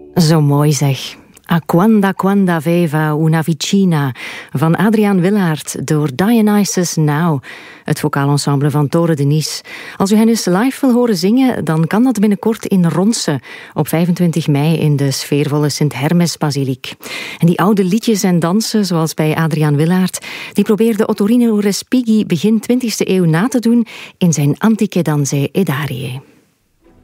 Zo mooi zeg. A quanda veva una vicina van Adriaan Willaert door Dionysus Now, het vocalensemble van Tore de Nies. Als u hen eens live wil horen zingen, dan kan dat binnenkort in Ronse op 25 mei in de sfeervolle Sint-Hermes-basiliek. En die oude liedjes en dansen, zoals bij Adriaan Willaert, die probeerde Ottorino Respighi begin 20e eeuw na te doen in zijn Antiche danze e darie.